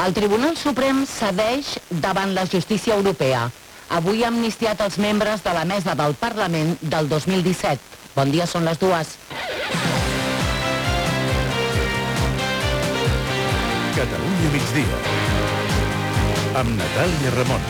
El Tribunal Suprem cedeix davant la justícia europea. Avui ha amnistiat els membres de la mesa del Parlament del 2017. Bon dia, són les 2. Catalunya migdia, amb Natàlia Ramon.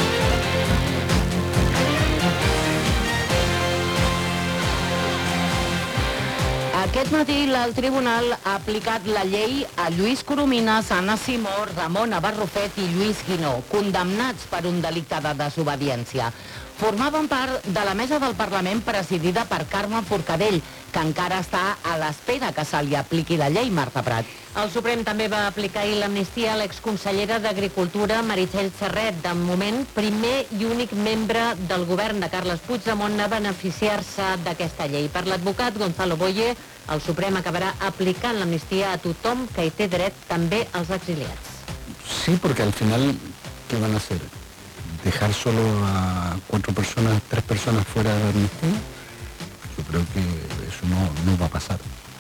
Aquest matí el Tribunal ha aplicat la llei a Lluís Coromines, Anna Simó, Ramona Barrufet i Lluís Guinó, condemnats per un delicte de desobediència. Formaven part de la mesa del Parlament presidida per Carme Forcadell, que encara està a l'espera que se li apliqui la llei, Marta Prat. El Suprem també va aplicar ahir l'amnistia a l'exconsellera d'Agricultura, Meritxell Serret. De moment, primer i únic membre del govern de Carles Puigdemont a beneficiar-se d'aquesta llei. Per l'advocat Gonzalo Boye, el Suprem acabarà aplicant l'amnistia a tothom que hi té dret, també als exiliats. Sí, porque al final, ¿qué van a hacer? ¿Dejar solo a 3 personas fuera de la amnistía? Yo creo que eso no va a pasar.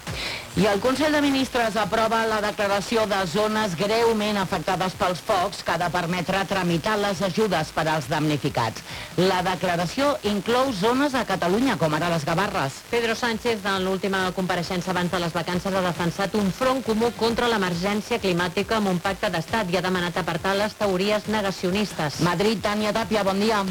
I el Consell de Ministres aprova la declaració de zones greument afectades pels focs que ha de permetre tramitar les ajudes per als damnificats. La declaració inclou zones a Catalunya, com ara les Gavarres. Pedro Sánchez, en l'última compareixença abans de les vacances, ha defensat un front comú contra l'emergència climàtica amb un pacte d'estat i ha demanat apartar les teories negacionistes. Madrid, Tània Tàpia, bon dia.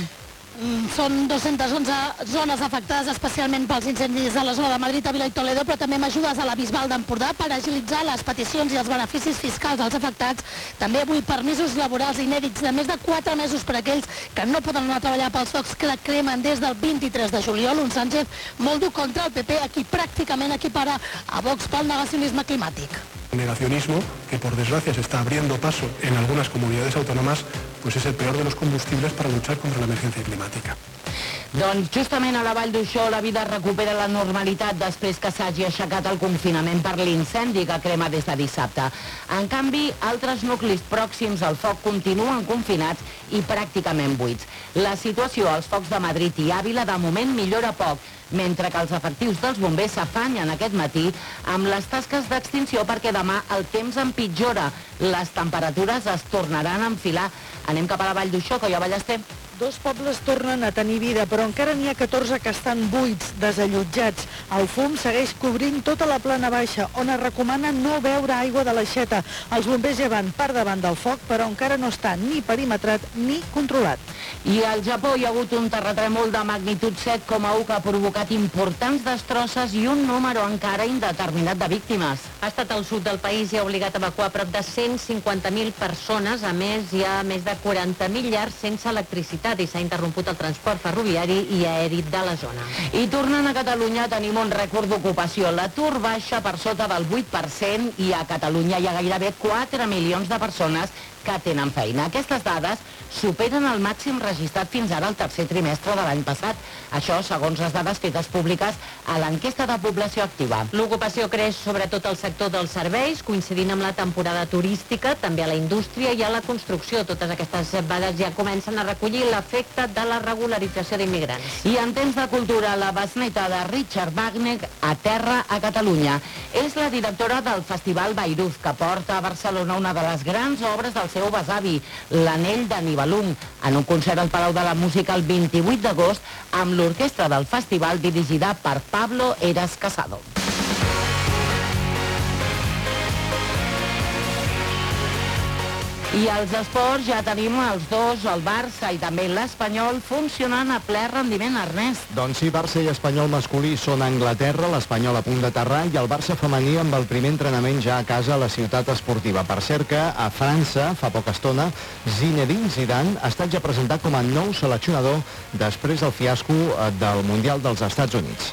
Són 211 zones afectades especialment pels incendis a la zona de Madrid, Ávila i Toledo, però també amb ajudes a la Bisbal d'Empordà per agilitzar les peticions i els beneficis fiscals als afectats. També avui permisos laborals inèdits de més de 4 mesos per a aquells que no poden anar a treballar pels focs que cremen des del 23 de juliol. Un Sánchez molt dur contra el PP, a qui pràcticament equipara a Vox pel negacionisme climàtic. Negacionismo que por desgracia se está abriendo paso en algunas comunidades autónomas, pues es el peor de los combustibles para luchar contra la emergencia climática. Doncs justament a la Vall d'Uixó la vida recupera la normalitat després que s'hagi aixecat el confinament per l'incendi que crema des de dissabte. En canvi, altres nuclis pròxims al foc continuen confinats i pràcticament buits. La situació als focs de Madrid i Àvila de moment millora poc, mentre que els efectius dels bombers s'afanyen aquest matí amb les tasques d'extinció perquè demà el temps empitjora. Les temperatures es tornaran a enfilar. Anem cap a la Vall d'Uixó, que ja Ballester. 2 pobles tornen a tenir vida, però encara n'hi ha 14 que estan buits, desallotjats. El fum segueix cobrint tota la plana baixa, on es recomana no beure aigua de l'aixeta. Els bombers ja van per davant del foc, però encara no està ni perimetrat ni controlat. I al Japó hi ha hagut un terratrèmol de magnitud 7,1 que ha provocat importants destrosses i un número encara indeterminat de víctimes. Ha estat al sud del país i ha obligat a evacuar prop de 150.000 persones. A més, hi ha més de 40.000 llars sense electricitat i s'ha interromput el transport ferroviari i aeri de la zona. I tornant a Catalunya tenim un rècord d'ocupació. L'atur baixa per sota del 8% i a Catalunya hi ha gairebé 4 milions de persones que tenen feina. Aquestes dades superen el màxim registrat fins ara el tercer trimestre de l'any passat. Això segons les dades fetes públiques a l'enquesta de població activa. L'ocupació creix sobretot al sector dels serveis, coincidint amb la temporada turística, també a la indústria i a la construcció. Totes aquestes dades ja comencen a recollir l'efecte de la regularització d'immigrants. I en temps de cultura, la besneta de Richard Wagner aterra a Catalunya. És la directora del Festival Bairuz, que porta a Barcelona una de les grans obres del seu besavi, l'Anell de Nibelung, en un concert al Palau de la Música el 28 d'agost amb l'orquestra del festival dirigida per Pablo Eras Casado. I als esports ja tenim els dos, el Barça i també l'Espanyol, funcionant a ple rendiment, Ernest. Doncs sí, Barça i Espanyol masculí són a Anglaterra, l'Espanyol a punt d'aterrar i el Barça femení amb el primer entrenament ja a casa a la ciutat esportiva. Per cert que a França, fa poca estona, Zinedine Zidane ha estat ja presentat com a nou seleccionador després del fiasco del Mundial dels Estats Units.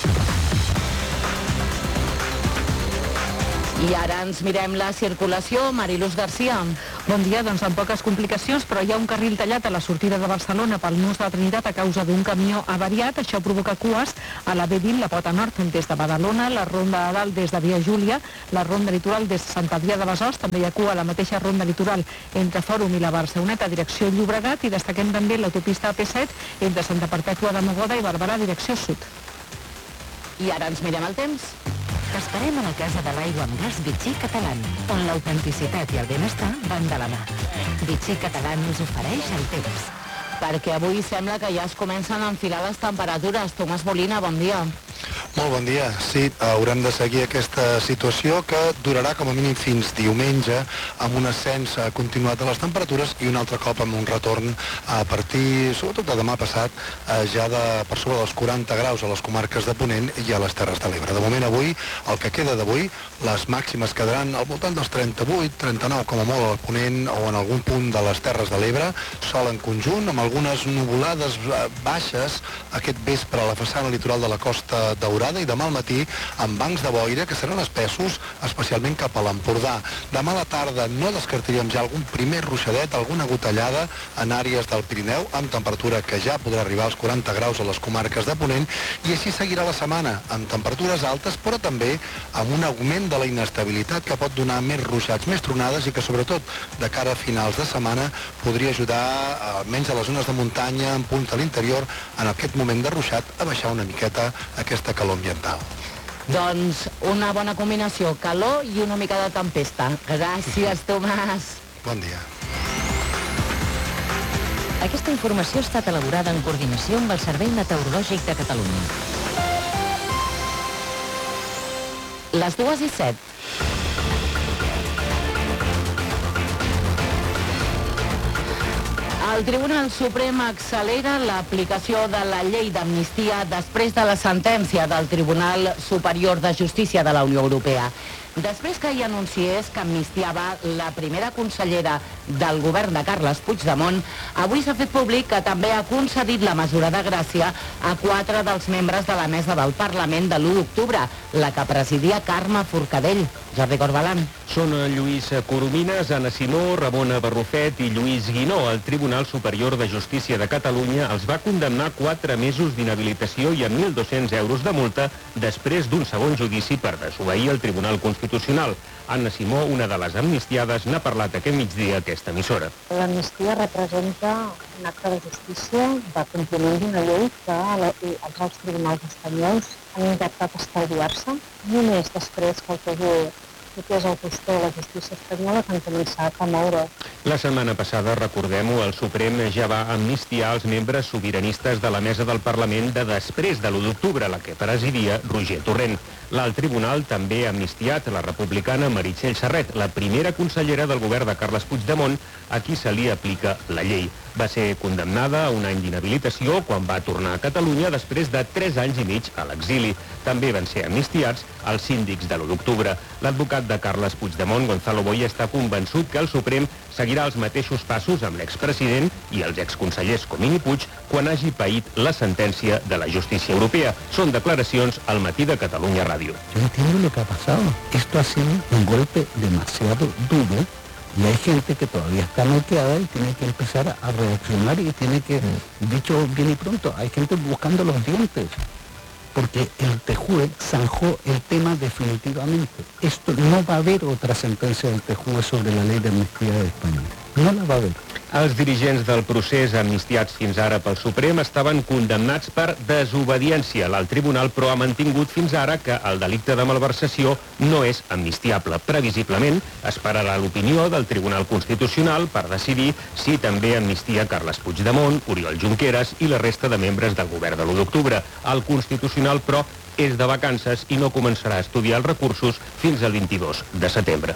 I ara ens mirem la circulació. Mariluz Garcia. Bon dia, doncs amb poques complicacions, però hi ha un carril tallat a la sortida de Barcelona pel nus de la Trinitat a causa d'un camió avariat. Això provoca cues a la B20, la Pota Nord, des de Badalona, la Ronda de Dalt des de Via Júlia, la Ronda Litoral des de Sant Adrià de Besòs, també hi ha cua a la mateixa Ronda Litoral entre Fòrum i la Barceloneta, direcció Llobregat, i destaquem també l'autopista AP7 entre Santa Perpètua de Mogoda i Barberà, direcció sud. I ara ens mirem el temps. T'esperem a la Casa de l'Aigua amb Gas Vichy Catalan, on l'autenticitat i el benestar van de la mà. Vichy Catalan us ofereix el temps. Perquè avui sembla que ja es comencen a enfilar les temperatures. Tomàs Molina, bon dia. Molt bon dia. Sí, haurem de seguir aquesta situació que durarà com a mínim fins diumenge, amb un ascens continuat de les temperatures i un altre cop amb un retorn a partir, sobretot de demà passat, ja per sobre dels 40 graus a les comarques de Ponent i a les Terres de l'Ebre. De moment avui, el que queda d'avui, les màximes quedaran al voltant dels 38, 39 com a molt al Ponent o en algun punt de les Terres de l'Ebre, sol en conjunt, amb algunes nuvolades baixes aquest vespre a la façana litoral de la Costa Daurada i demà al matí amb bancs de boira que seran espessos, especialment cap a l'Empordà. Demà a la tarda no descartaríem ja algun primer ruixadet, alguna gotellada en àrees del Pirineu, amb temperatura que ja podrà arribar als 40 graus a les comarques de Ponent, i així seguirà la setmana, amb temperatures altes, però també amb un augment de la inestabilitat que pot donar més ruixats, més tronades i que sobretot de cara a finals de setmana podria ajudar, almenys a les zones de muntanya, en punts de l'interior, en aquest moment de ruixat, a baixar una miqueta aquesta calor ambiental. Doncs una bona combinació, calor i una mica de tempesta. Gràcies, Tomàs. Bon dia. Aquesta informació ha estat elaborada en coordinació amb el Servei Meteorològic de Catalunya. Les 2:07. El Tribunal Suprem accelera l'aplicació de la llei d'amnistia després de la sentència del Tribunal Superior de Justícia de la Unió Europea. Després que hi anunciés que amnistiava la primera consellera del govern de Carles Puigdemont, avui s'ha fet públic que també ha concedit la mesura de gràcia a 4 dels membres de la mesa del Parlament de l'1 d'octubre, la que presidia Carme Forcadell. Jordi Corbalan. Són Lluís Coromines, Anna Simó, Ramona Barrufet i Lluís Guinó. El Tribunal Superior de Justícia de Catalunya els va condemnar a 4 mesos d'inhabilitació i a 1.200 euros de multa després d'un segon judici per desobeir el Tribunal Constitucional. Anna Simó, una de les amnistiades, n'ha parlat aquest migdia a aquesta emissora. L'amnistia representa un acte de justícia de compliment d'una llei que els alts tribunals espanyols han intentat estalviar-se, només després que el TSE és el postor de la justícia espanyola que han començat a moure. La setmana passada, recordem-ho, el Suprem ja va amnistiar els membres sobiranistes de la mesa del Parlament de després de l'1 d'octubre, la que presidia Roger Torrent. L'alt tribunal també ha amnistiat la republicana Meritxell Serret, la primera consellera del govern de Carles Puigdemont, a qui se li aplica la llei. Va ser condemnada a un any d'inhabilitació quan va tornar a Catalunya després de 3 anys i mig a l'exili. També van ser amnistiats els síndics de l'1 d'octubre. L'advocat de Carles Puigdemont, Gonzalo Boye, està convençut que el Suprem seguirà els mateixos passos amb l'expresident i els exconsellers Comín i Puig quan hagi paït la sentència de la justícia europea. Són declaracions al Matí de Catalunya Ràdio. Yo entiendo lo que ha pasado. Esto ha sido un golpe demasiado duro y hay gente que todavía está noqueada y tiene que empezar a reaccionar y tiene que, dicho bien y pronto, hay gente buscando los dientes. Porque el TJUE zanjó el tema definitivamente. Esto no va a haber otra sentencia del TJUE sobre la ley de amnistía de España. No la va a haver. Els dirigents del procés amnistiats fins ara pel Suprem estaven condemnats per desobediència. L'alt tribunal, però, ha mantingut fins ara que el delicte de malversació no és amnistiable. Previsiblement, esperarà l'opinió del Tribunal Constitucional per decidir si també amnistia Carles Puigdemont, Oriol Junqueras i la resta de membres del govern de l'1 d'octubre. El Constitucional, però, és de vacances i no començarà a estudiar els recursos fins al 22 de setembre.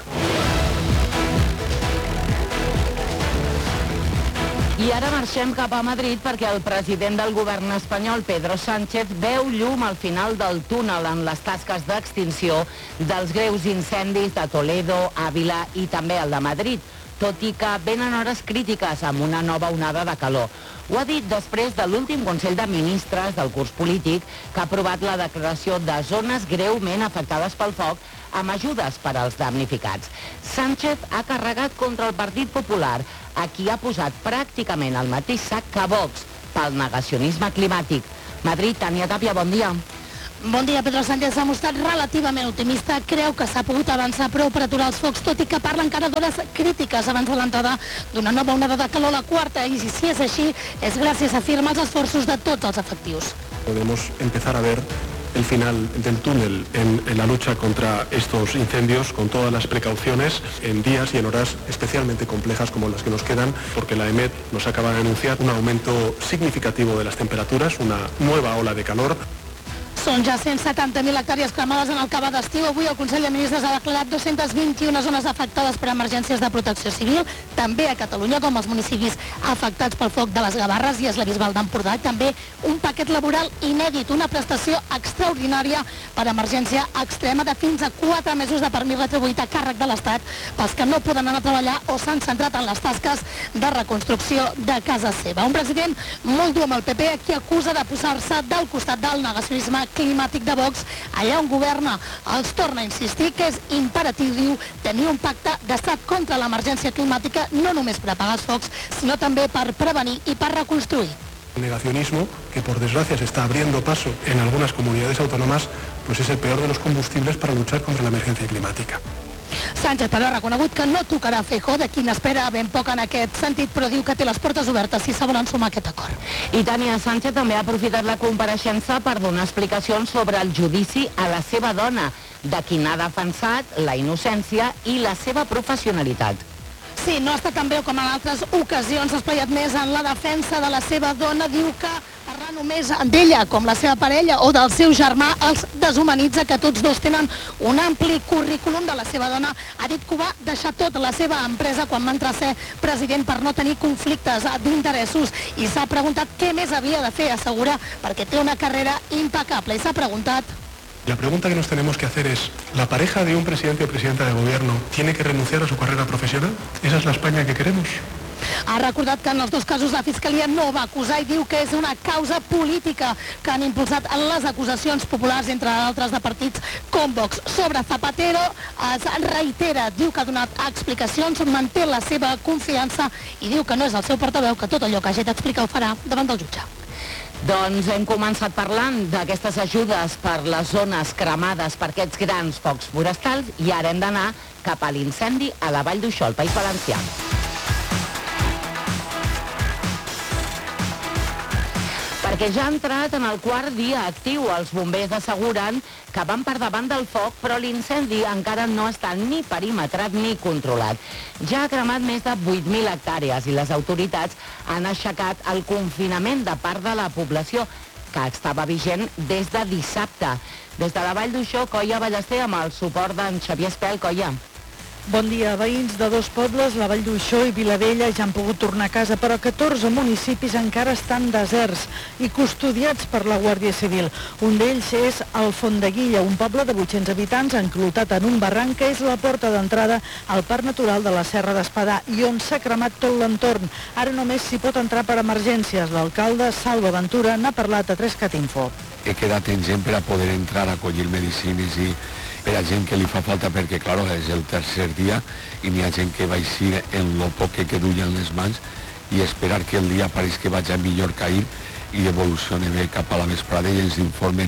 I ara marxem cap a Madrid perquè el president del govern espanyol, Pedro Sánchez, veu llum al final del túnel en les tasques d'extinció dels greus incendis de Toledo, Àvila i també el de Madrid, tot i que venen hores crítiques amb una nova onada de calor. Ho ha dit després de l'últim Consell de Ministres del curs polític que ha aprovat la declaració de zones greument afectades pel foc amb ajudes per als damnificats. Sánchez ha carregat contra el Partit Popular, a qui ha posat pràcticament el mateix sac que Vox pel negacionisme climàtic. Madrid, Tània Tàpia, bon dia. Bon dia. Pedro Sánchez s'ha mostrat relativament optimista. Creu que s'ha pogut avançar prou per aturar els focs, tot i que parla encara d'hores crítiques abans de l'entrada d'una nova onada de calor, la quarta. I si és així, és gràcies, afirma, els esforços de tots els efectius. Podemos empezar a ver el final del túnel en la lucha contra estos incendios con todas las precauciones en días y en horas especialmente complejas como las que nos quedan, porque la EMET nos acaba de anunciar un aumento significativo de las temperaturas, una nueva ola de calor. Són ja 170.000 hectàrees cremades en el que va d'estiu. Avui el Consell de Ministres ha declarat 221 zones afectades per emergències de protecció civil, també a Catalunya, com els municipis afectats pel foc de les Gavarres i és la Bisbal d'Empordà. També un paquet laboral inèdit, una prestació extraordinària per emergència extrema de fins a 4 mesos de permís retribuït a càrrec de l'Estat pels que no poden anar a treballar o s'han centrat en les tasques de reconstrucció de casa seva. Un president molt dur amb el PP, qui acusa de posar-se del costat del negacionisme climàtic de Vox, allà on governa. Els torna a insistir que és imperatiu, diu, tenir un pacte d'estat contra l'emergència climàtica, no només per apagar els focs, sinó també per prevenir i per reconstruir. El negacionismo, que por desgracia se está abriendo paso en algunas comunidades autónomas, pues es el peor de los combustibles para luchar contra la emergencia climática. Sánchez però ha reconegut que no tocarà Feijóo, de qui n'espera ben poc en aquest sentit, però diu que té les portes obertes si se volen sumar a aquest acord. I Tania Sánchez també ha aprofitat la compareixença per donar explicacions sobre el judici a la seva dona, de qui n'ha defensat la innocència i la seva professionalitat. Sí, no ha estat tan breu com en altres ocasions, ha espaiat més en la defensa de la seva dona, diu que parlar només d'ella com la seva parella o del seu germà els deshumanitza, que tots dos tenen un ampli currículum de la seva dona. Ha dit que ho va deixar tot la seva empresa quan va entrar a ser president per no tenir conflictes d'interessos i s'ha preguntat què més havia de fer, assegura, perquè té una carrera impecable i s'ha preguntat... La pregunta que nos tenemos que hacer es, ¿la pareja de un presidente o presidenta de gobierno tiene que renunciar a su carrera profesional? ¿Esa es la España que queremos? Ha recordat que en els dos casos la Fiscalia no va acusar i diu que és una causa política que han impulsat les acusacions populars, entre altres de partits com Vox. Sobre Zapatero es reitera, diu que ha donat explicacions, manté la seva confiança i diu que no és el seu portaveu, que tot allò que hagi d'explicar ho farà davant del jutge. Doncs hem començat parlant d'aquestes ajudes per les zones cremades per aquests grans focs forestals i ara hem d'anar cap a l'incendi a la Vall d'Uixó, al País Valencià. Perquè ja ha entrat en el quart dia actiu. Els bombers asseguren que van per davant del foc, però l'incendi encara no està ni perimetrat ni controlat. Ja ha cremat més de 8.000 hectàrees i les autoritats han aixecat el confinament de part de la població, que estava vigent des de dissabte. Des de la Vall d'Uixó, Coia Ballester, amb el suport d'en Xavier Espel. Coia. Bon dia. Veïns de dos pobles, la Vall d'Uixó i Vilavella, ja han pogut tornar a casa, però 14 municipis encara estan deserts i custodiats per la Guàrdia Civil. Un d'ells és el Fondeguilla, un poble de 800 habitants enclotat en un barranc que és la porta d'entrada al Parc Natural de la Serra d'Espadà i on s'ha cremat tot l'entorn. Ara només s'hi pot entrar per emergències. L'alcalde, Salva Ventura, n'ha parlat a 3CAT Info. He quedat en gent per a poder entrar a collir medicines i per a gent que li fa falta perquè, clar, és el tercer dia i n'hi ha gent que va eixir en lo poc que duia en les mans i esperar que el dia pareix que vaig a millor cair i evolucione bé cap a la vesprada i ens informen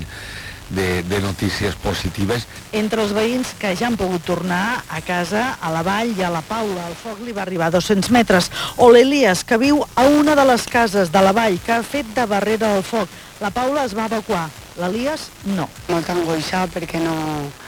de notícies positives. Entre els veïns que ja han pogut tornar a casa, a la Vall i a la Paula, el foc li va arribar a 200 metres. O l'Elias, que viu a una de les cases de la Vall, que ha fet de barrera del foc. La Paula es va evacuar, l'Elias no. Molt angoixat perquè no...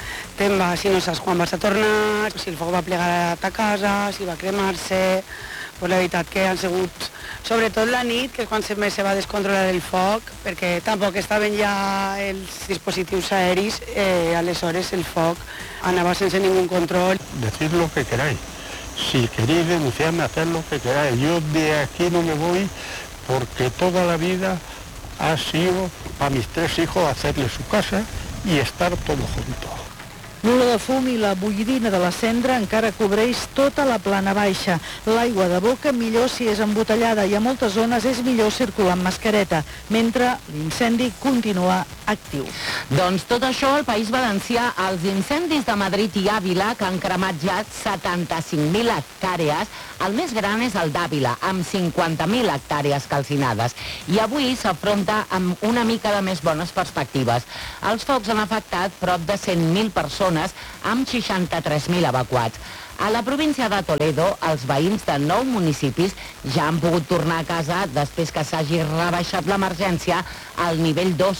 si no saps quan vas a tornar, si el foc va plegar a ta casa, si va cremar-se... Pues la veritat que han sigut, sobretot la nit, que és quan més se va descontrolar el foc, perquè tampoc estaven ja els dispositius aeris, aleshores el foc anava sense ningún control. Decid lo que queráis. Si queréis denunciarme, haced lo que queráis. Yo de aquí no me voy porque toda la vida ha sido a mis 3 hijos hacerles su casa y estar todos juntos. L'olor de fum i la bullidina de la cendra encara cobreix tota la plana baixa. L'aigua de boca millor si és embotellada i a moltes zones és millor circular amb mascareta, mentre l'incendi continua actiu. Doncs tot això al País Valencià, els incendis de Madrid i Àvila, que han cremat ja 75.000 hectàrees, el més gran és el d'Àvila, amb 50.000 hectàrees calcinades. I avui s'afronta amb una mica de més bones perspectives. Els focs han afectat prop de 100.000 persones amb 63.000 evacuats. A la província de Toledo, els veïns de 9 municipis ja han pogut tornar a casa després que s'hagi rebaixat l'emergència al nivell 2.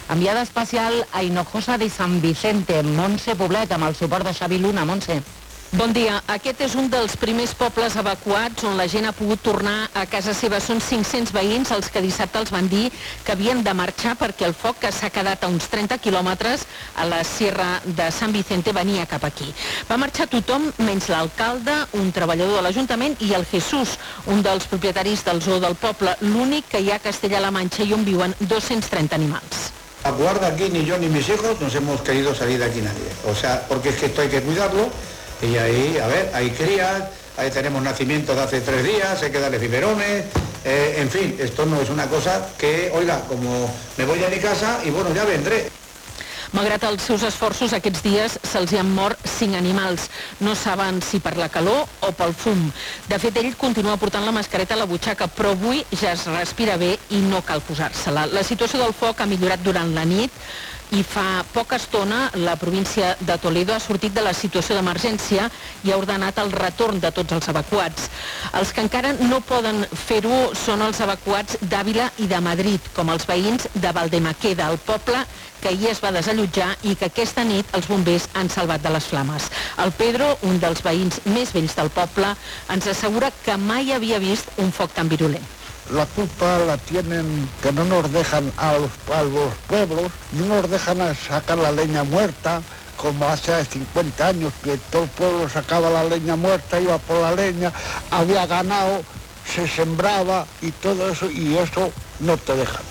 Enviada especial a Hinojosa de San Vicente, Montse Poblet, amb el suport de Xavi Luna. Montse. Bon dia. Aquest és un dels primers pobles evacuats on la gent ha pogut tornar a casa seva. Són 500 veïns els que dissabte els van dir que havien de marxar perquè el foc, que s'ha quedat a uns 30 quilòmetres a la Sierra de San Vicente, venia cap aquí. Va marxar tothom menys l'alcalde, un treballador de l'Ajuntament i el Jesús, un dels propietaris del zoo del poble, l'únic que hi ha a Castella-La Manxa i on viuen 230 animals. A guarda aquí ni yo ni mis hijos nos hemos querido salir de aquí nadie. O sea, porque es que esto hay que cuidarlo. Y ahí, a ver, hay crías, ahí tenemos nacimientos de hace 3 días, hay que darles biberones, en fin, esto no es una cosa que, oiga, como me voy a mi casa y bueno, ya vendré. Malgrat els seus esforços, aquests dies se'ls hi han mort 5 animals. No saben si per la calor o pel fum. De fet, ell continua portant la mascareta a la butxaca, però avui ja es respira bé i no cal posar-se-la. La situació del foc ha millorat durant la nit i fa poca estona la província de Toledo ha sortit de la situació d'emergència i ha ordenat el retorn de tots els evacuats. Els que encara no poden fer-ho són els evacuats d'Àvila i de Madrid, com els veïns de Valdemaqueda, el poble que ahir es va desallotjar i que aquesta nit els bombers han salvat de les flames. El Pedro, un dels veïns més vells del poble, ens assegura que mai havia vist un foc tan virulent. La culpa la tienen que no nos dejan a los pueblos, no nos dejan a sacar la leña muerta, como hace 50 años que todo el pueblo sacaba la leña muerta, iba por la leña, había ganado, se sembraba y todo eso, y eso no te dejan.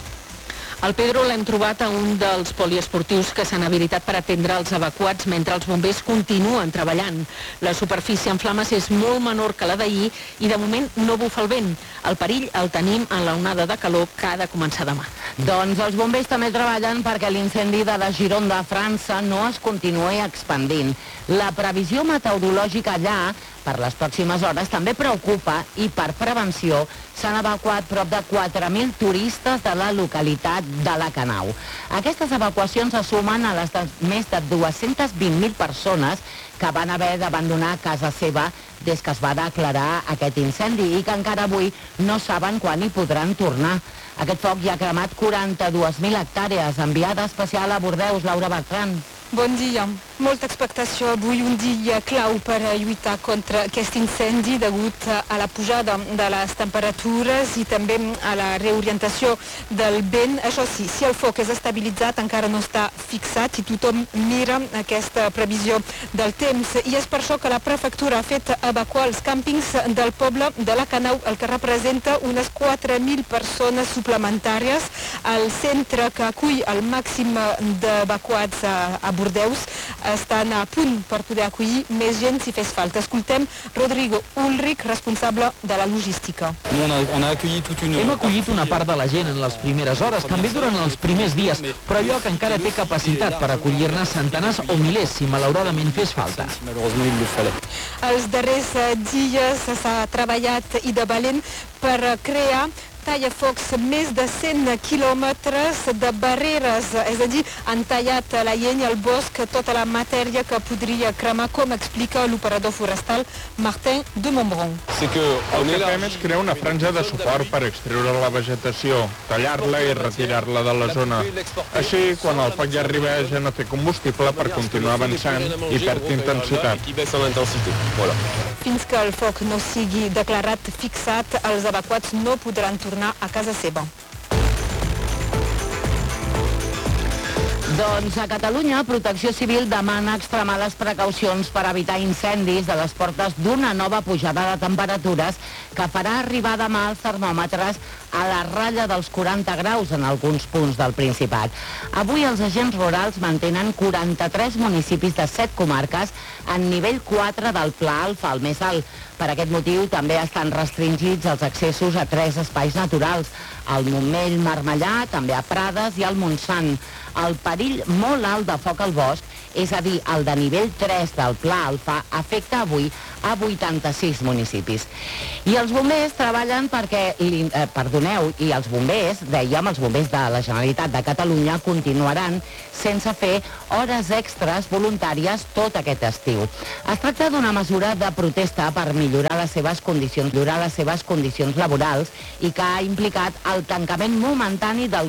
El Pedro l'hem trobat a un dels poliesportius que s'han habilitat per atendre els evacuats mentre els bombers continuen treballant. La superfície en flames és molt menor que la d'ahir i de moment no bufa el vent. El perill el tenim en la onada de calor que ha de començar demà. Doncs els bombers també treballen perquè l'incendi de la Gironda a França no es continuï expandint. La previsió meteorològica allà per les pròximes hores també preocupa i per prevenció s'han evacuat prop de 4.000 turistes de la localitat de la Canau. Aquestes evacuacions se sumen a les de més de 220.000 persones que van haver d'abandonar casa seva des que es va declarar aquest incendi i que encara avui no saben quan hi podran tornar. Aquest foc ja ha cremat 42.000 hectàrees. Enviada especial a Bordeus, Laura Bertran. Bon dia. Molta expectació avui, un dia clau per lluitar contra aquest incendi degut a la pujada de les temperatures i també a la reorientació del vent. Això sí, si el foc és estabilitzat, encara no està fixat i tothom mira aquesta previsió del temps. I és per això que la prefectura ha fet evacuar els càmpings del poble de la Canau, el que representa unes 4.000 persones suplementàries. El centre que acull el màxim d'evacuats a Bordeus estan a punt per poder acollir més gent si fes falta. Escoltem Rodrigo Ulrich, responsable de la logística. Hem acollit una part de la gent en les primeres hores, també durant els primers dies, però allò que encara té capacitat per acollir-ne centenars o milers si malauradament fes falta. Els darrers dies s'ha treballat i de valent per crear tallafocs, més de 100 quilòmetres de barreres, és a dir, han tallat la llenya, el bosc, tota la matèria que podria cremar, com explica l'operador forestal Martin de Montbron. El que fem és crear una franja de suport per extreure la vegetació, tallar-la i retirar-la de la zona. Així, quan el foc ja arriba, ja no té combustible per continuar avançant i perd intensitat. Fins que el foc no sigui declarat fixat, els evacuats no podran tornar a casa seva. Doncs a Catalunya, Protecció Civil demana extremar les precaucions per evitar incendis a les portes d'una nova pujada de temperatures que farà arribar demà els termòmetres a la ratlla dels 40 graus en alguns punts del Principat. Avui els agents rurals mantenen 43 municipis de 7 comarques en nivell 4 del Pla Alfa, el més alt. Per aquest motiu també estan restringits els accessos a 3 espais naturals, al Montmell, Marmellà, també a Prades i al Montsant. El perill molt alt de foc al bosc, és a dir, el de nivell 3 del Pla Alfa, afecta avui a 86 municipis. I els bombers treballen perquè, i els bombers, dèiem, els bombers de la Generalitat de Catalunya continuaran sense fer hores extres voluntàries tot aquest estiu. Es tracta d'una mesura de protesta per millorar les seves condicions laborals i que ha implicat el tancament momentani del